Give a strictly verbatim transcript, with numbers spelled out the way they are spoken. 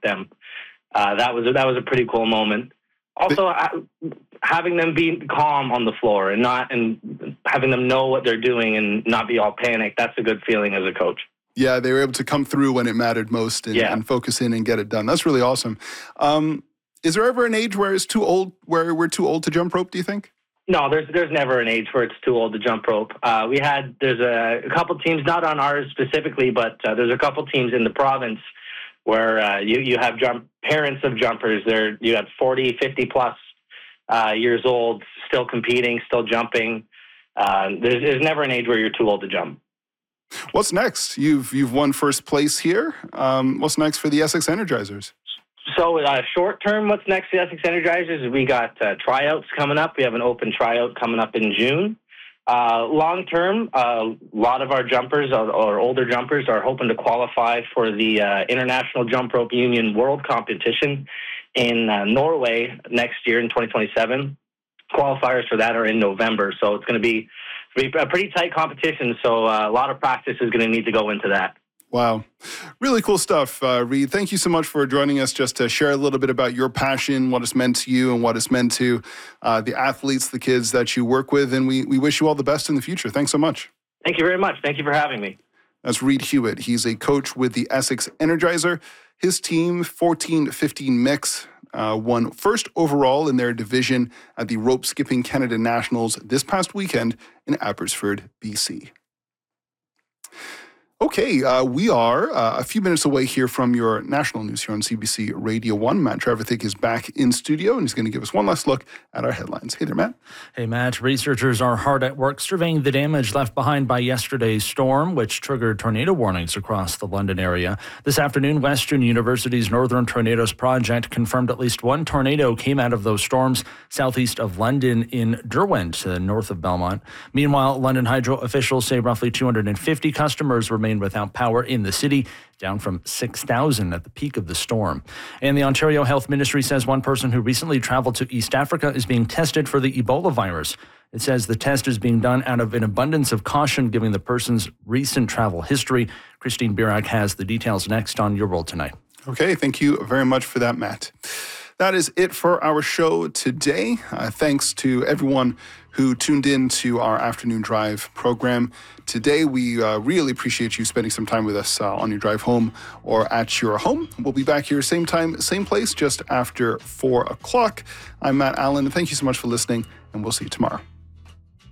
them. Uh, that was that was a pretty cool moment. Also, uh, having them be calm on the floor and not and having them know what they're doing and not be all panicked. That's a good feeling as a coach. Yeah, they were able to come through when it mattered most and, yeah. and focus in and get it done. That's really awesome. Um, is there ever an age where it's too old, where we're too old to jump rope, do you think? No, there's there's never an age where it's too old to jump rope. Uh, we had, there's a, a couple teams, not on ours specifically, but uh, there's a couple teams in the province where uh, you, you have jump parents of jumpers. They're, you have forty, fifty plus uh, years old, still competing, still jumping. Uh, there's, there's never an age where you're too old to jump. What's next? You've you've won first place here. Um, what's next for the Essex Energizers? So uh, short term, what's next for the Essex Energizers? We got uh, tryouts coming up. We have an open tryout coming up in June. Uh, long term, a uh, lot of our jumpers or, or older jumpers are hoping to qualify for the uh, International Jump Rope Union World Competition in uh, Norway next year in twenty twenty-seven. Qualifiers for that are in November, so it's going to be a pretty tight competition, so uh, a lot of practice is going to need to go into that. Wow. Really cool stuff, uh, Reid. Thank you so much for joining us just to share a little bit about your passion, what it's meant to you, and what it's meant to uh, the athletes, the kids that you work with, and we, we wish you all the best in the future. Thanks so much. Thank you very much. Thank you for having me. That's Reid Hewitt. He's a coach with the Essex Energizer. His team, fourteen fifteen mix, uh, won first overall in their division at the Rope Skipping Canada Nationals this past weekend in Abbotsford, B C. Okay, uh, we are uh, a few minutes away here from your national news here on C B C Radio one. Matt Trevithick is back in studio, and he's going to give us one last look at our headlines. Hey there, Matt. Hey, Matt. Researchers are hard at work surveying the damage left behind by yesterday's storm, which triggered tornado warnings across the London area. This afternoon, Western University's Northern Tornadoes Project confirmed at least one tornado came out of those storms southeast of London in Derwent, uh, north of Belmont. Meanwhile, London Hydro officials say roughly two hundred fifty customers remain without power in the city, down from six thousand at the peak of the storm. And the Ontario Health Ministry says one person who recently traveled to East Africa is being tested for the Ebola virus. It says the test is being done out of an abundance of caution, given the person's recent travel history. Christine Birak has the details next on Your World Tonight. Okay, thank you very much for that, Matt. That is it for our show today. Uh, thanks to everyone who tuned in to our afternoon drive program. Today, we uh, really appreciate you spending some time with us uh, on your drive home or at your home. We'll be back here same time, same place, just after four o'clock. I'm Matt Allen, and thank you so much for listening, and we'll see you tomorrow.